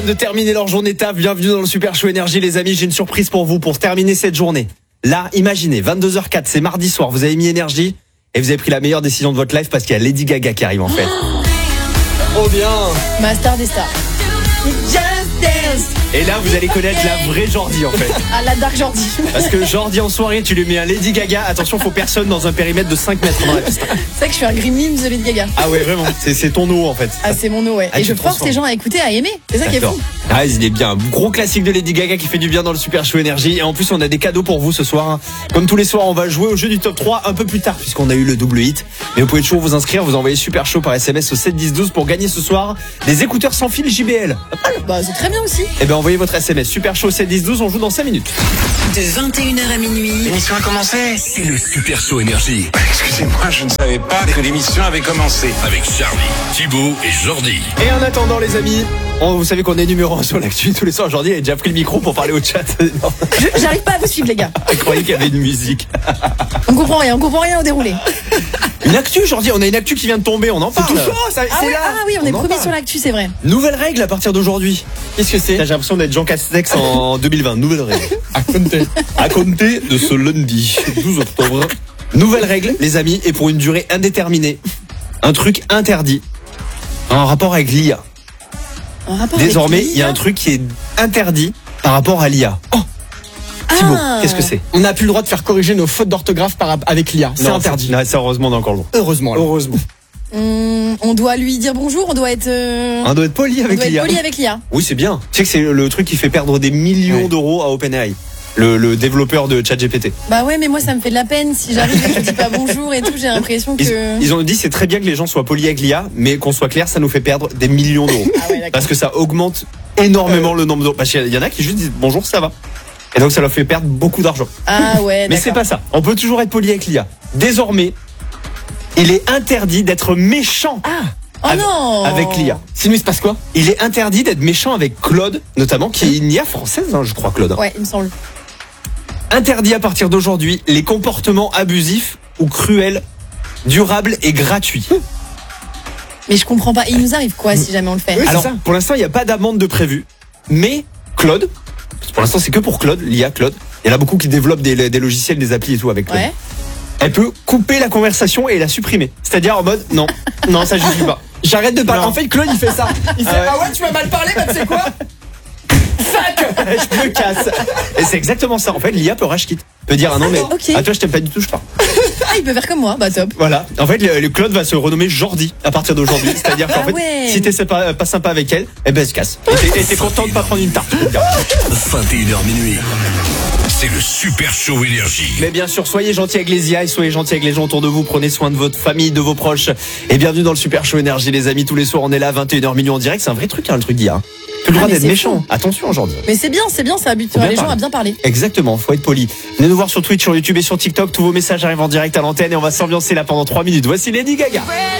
De terminer leur journée taf, bienvenue dans le Super Show Énergie les amis, j'ai une surprise pour vous pour terminer cette journée. Là, imaginez, 22h04, c'est mardi soir, vous avez mis énergie et vous avez pris la meilleure décision de votre life parce qu'il y a Lady Gaga qui arrive en fait. Oh bien. Ma star des stars. Et là, vous allez connaître la vraie Jordi en fait. Ah, la Dark Jordi. Parce que Jordi en soirée, tu lui mets un Lady Gaga, attention, faut personne dans un périmètre de 5 mètres dans la piste. C'est vrai que je suis un gremlin de Lady Gaga. Ah ouais, vraiment, c'est ton eau en fait. Ah, c'est mon eau, ouais. Ah, et tu je te force transformes. les gens à écouter, à aimer. C'est ça qui est D'accord. fou. Ah, il est bien. Gros classique de Lady Gaga qui fait du bien dans le Super Show Énergie. Et en plus, on a des cadeaux pour vous ce soir. Comme tous les soirs, on va jouer au jeu du top 3 un peu plus tard puisqu'on a eu le double hit. Mais vous pouvez toujours vous inscrire, vous envoyez Super Show par SMS au 7 10 12 pour gagner ce soir des écouteurs sans fil JBL. Bah, c'est très bien aussi. Et ben envoyez votre SMS Super Show 7 10 12, on joue dans 5 minutes. De 21h à minuit. L'émission a commencé. C'est le Super Show Énergie Excusez-moi, je ne savais pas que l'émission avait commencé. avec Charlie, Thibaut et Jordi. Et en attendant les amis, vous savez qu'on est numéro 1 sur l'actu tous les soirs. Aujourd'hui, il a déjà pris le micro pour parler au chat. Non, J'arrive pas à vous suivre, les gars. je croyais qu'il y avait une musique. On comprend rien au déroulé. Une actu, Jordi, on a une actu qui vient de tomber, on en parle. Ah, ouais, oui, on est premier parle. sur l'actu, c'est vrai. Nouvelle règle à partir d'aujourd'hui. Qu'est-ce que c'est? J'ai l'impression d'être Jean Castex en 2020. Nouvelle règle. À compter de ce lundi 12 octobre. Nouvelle règle, les amis, et pour une durée indéterminée. Un truc interdit. En rapport avec l'IA. En rapport avec Désormais, il y a un l'IA. truc qui est interdit par rapport à l'IA. Oh, Thibaut, Ah. qu'est-ce que c'est? On n'a plus le droit de faire corriger nos fautes d'orthographe avec l'IA. C'est Non, interdit. Non, c'est heureusement, on est encore loin. Heureusement. alors. Heureusement. On doit lui dire bonjour, on doit être. On doit être poli on avec doit être l'IA. poli avec l'IA. Oui, c'est bien. Tu sais que c'est le truc qui fait perdre des millions Ouais. d'euros à OpenAI. Le développeur de ChatGPT. Bah ouais, mais moi ça me fait de la peine si j'arrive et que je dis pas bonjour et tout. J'ai l'impression que. Ils ont dit c'est très bien que les gens soient polis avec l'IA, mais qu'on soit clair, ça nous fait perdre des millions d'euros. Ah ouais, d'accord. Parce que ça augmente énormément le nombre d'euros. Parce qu'il y en a qui juste disent bonjour, ça va. Et donc ça leur fait perdre beaucoup d'argent. Ah ouais, Mais d'accord. c'est pas ça. On peut toujours être poli avec l'IA. Désormais, il est interdit d'être méchant Oh non. avec l'IA. Sinon, il se passe quoi? Il est interdit d'être méchant avec Claude, notamment, qui est une IA française, hein, je crois, Claude. Ouais, il me semble. Interdit à partir d'aujourd'hui les comportements abusifs ou cruels, durables et gratuits. Mais je comprends pas. Il nous arrive quoi si jamais on le fait? Oui, c'est Alors, ça. pour l'instant, il n'y a pas d'amende de prévu. Mais Claude, pour l'instant, c'est que pour Claude, l'IA Claude. Il y en a beaucoup qui développent des logiciels, des applis et tout avec Claude. Ouais. Elle peut couper la conversation et la supprimer. C'est-à-dire en mode, non, ça je suis pas. J'arrête de parler. Non. En fait, Claude, il fait ça. Il fait Ah ouais. ah ouais, tu m'as mal parlé, bah tu sais quoi? Je me casse. Et c'est exactement ça. En fait, l'IA peut rage quitte. Peut dire, ah non, mais Ok. à toi, je t'aime pas du tout, je pars. Ah, il peut faire comme moi. Bah top. Voilà. En fait, le Claude va se renommer Jordi à partir d'aujourd'hui. C'est-à-dire qu'en Ah fait, ouais. si t'es pas sympa avec elle, eh ben, elle se casse. Et t'es content de pas prendre une tarte. 21h minuit. C'est le Super Show Énergie. Mais bien sûr, soyez gentils avec les IA et soyez gentils avec les gens autour de vous. Prenez soin de votre famille, de vos proches. Et bienvenue dans le Super Show Énergie, les amis. Tous les soirs, on est là, 21h minuit en direct. C'est un vrai truc, hein, le truc d'IA. Plus le droit mais d'être c'est méchant. fou. Attention aujourd'hui. Mais c'est bien, ça habituera Faut bien les gens parler. à bien parler. Exactement, faut être poli. Venez nous voir sur Twitch, sur YouTube et sur TikTok. Tous vos messages arrivent en direct à l'antenne et on va s'ambiancer là pendant 3 minutes. Voici Lady Gaga.